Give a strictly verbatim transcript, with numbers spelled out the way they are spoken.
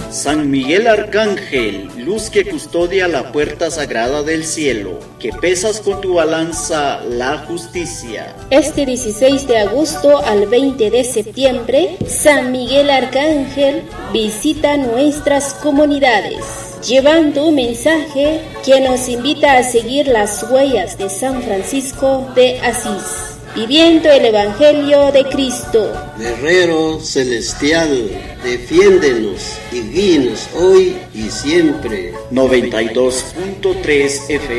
San Miguel Arcángel, luz que custodia la puerta sagrada del cielo, que pesas con tu balanza la justicia. Este dieciséis de agosto al veinte de septiembre, San Miguel Arcángel visita nuestras comunidades, llevando un mensaje que nos invita a seguir las huellas de San Francisco de Asís, viviendo el Evangelio de Cristo. Guerrero celestial, defiéndenos y guíenos hoy y siempre. noventa y dos punto tres F